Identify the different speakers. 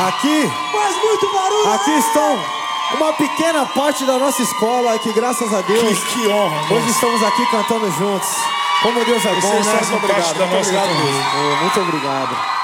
Speaker 1: Aqui,
Speaker 2: Faz muito barulho!
Speaker 1: aqui estão uma pequena parte da nossa escola que, graças a Deus,
Speaker 3: Que honra.
Speaker 1: hoje estamos aqui cantando juntos. Como Deus é bom,
Speaker 3: Vocês
Speaker 1: né?
Speaker 3: fazem parte da nossa família.
Speaker 1: Muito obrigado.